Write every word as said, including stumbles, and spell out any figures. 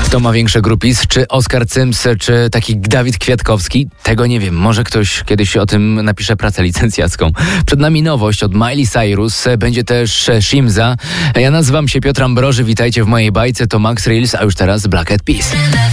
Kto ma większe grupis? Czy Oskar Cyms, czy taki Dawid Kwiatkowski? Tego nie wiem. Może ktoś kiedyś o tym napisze pracę licencjacką. Przed nami nowość od Miley Cyrus. Będzie też Shimza. Ja nazywam się Piotr Ambroży. Witajcie w mojej bajce. To Max Reels, a już teraz Black Eyed Peas.